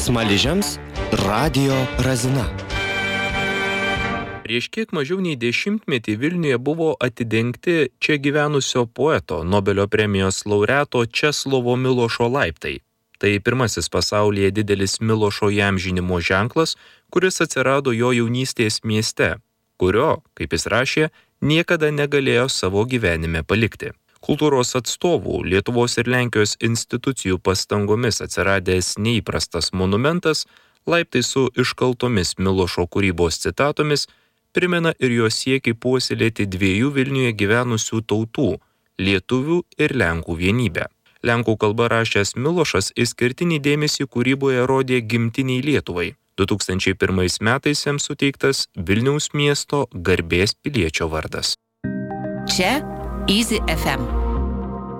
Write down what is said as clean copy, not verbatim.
Smaližiams radijo razina. Prieš kiek mažiau nei 10 Vilniuje buvo atidengti čia gyvenusio poeto, Nobelio premijos laureato Česlovo Milošo laiptai. Tai pirmasis pasaulyje didelis Milošo įamžinimo ženklas, kuris atsirado jo jaunystės mieste, kurio, kaip jis rašė, niekada negalėjo savo gyvenime palikti. Kultūros atstovų, Lietuvos ir Lenkijos institucijų pastangomis atsiradęs neįprastas monumentas, laiptai su iškaltomis Milošo kūrybos citatomis, primena ir jo siekį puoselėti dviejų Vilniuje gyvenusių tautų – lietuvių ir lenkų vienybę. Lenkų kalba rašęs Milošas išskirtinį dėmesį kūryboje rodė gimtiniai Lietuvai. 2001 metais jam suteiktas Vilniaus miesto garbės piliečio vardas. Čia Easy FM.